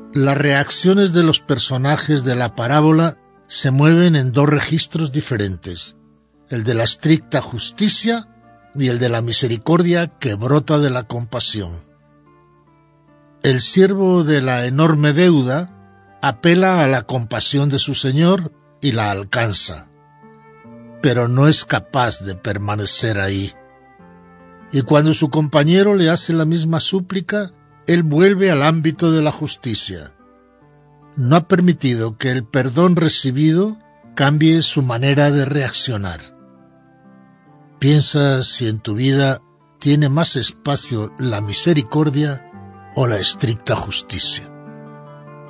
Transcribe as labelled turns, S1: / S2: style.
S1: Las reacciones de los personajes de la parábola se mueven en dos registros diferentes, el de la estricta justicia y el de la misericordia que brota de la compasión. El siervo de la enorme deuda apela a la compasión de su señor y la alcanza, pero no es capaz de permanecer ahí. Y cuando su compañero le hace la misma súplica, él vuelve al ámbito de la justicia. No ha permitido que el perdón recibido cambie su manera de reaccionar. Piensa si en tu vida tiene más espacio la misericordia o la estricta justicia.